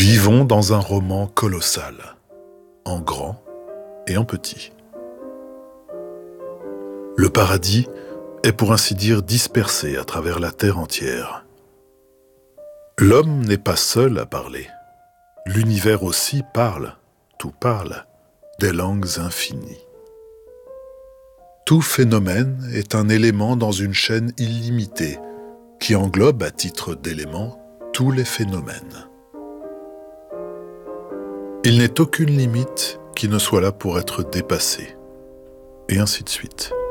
vivons dans un roman colossal, en grand et en petit. Le paradis est pour ainsi dire dispersé à travers la terre entière. L'homme n'est pas seul à parler. L'univers aussi parle, tout parle, des langues infinies. Tout phénomène est un élément dans une chaîne illimitée qui englobe à titre d'élément tous les phénomènes. Il n'est aucune limite qui ne soit là pour être dépassée, et ainsi de suite.